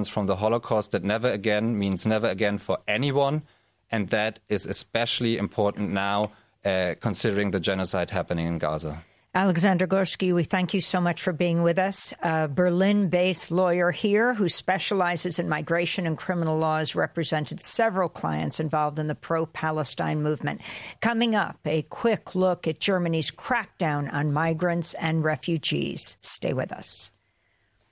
lessons from the Holocaust that never again means never again for anyone. And that is especially important now, considering the genocide happening in Gaza. Alexander Gorsky, we thank you so much for being with us. A Berlin-based lawyer here who specializes in migration and criminal law has represented several clients involved in the pro-Palestine movement. Coming up, a quick look at Germany's crackdown on migrants and refugees. Stay with us.